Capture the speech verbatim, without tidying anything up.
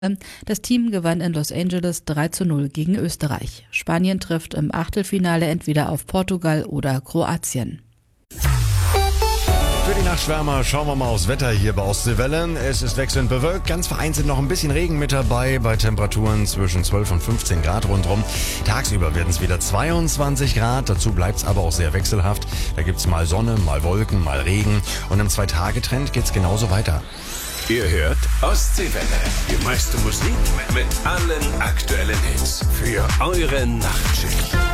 Das Team gewann in Los Angeles drei zu null gegen Österreich. Spanien trifft im Achtelfinale entweder auf Portugal oder Kroatien. Für die Nachtschwärmer schauen wir mal aufs Wetter hier bei Ostseewelle. Es ist wechselnd bewölkt, ganz vereinzelt noch ein bisschen Regen mit dabei, bei Temperaturen zwischen zwölf und fünfzehn Grad rundherum. Tagsüber werden es wieder zweiundzwanzig Grad, dazu bleibt es aber auch sehr wechselhaft. Da gibt es mal Sonne, mal Wolken, mal Regen und im Zwei-Tage-Trend geht es genauso weiter. Ihr hört Ostseewelle, die meiste Musik mit allen aktuellen Hits für eure Nachtschicht.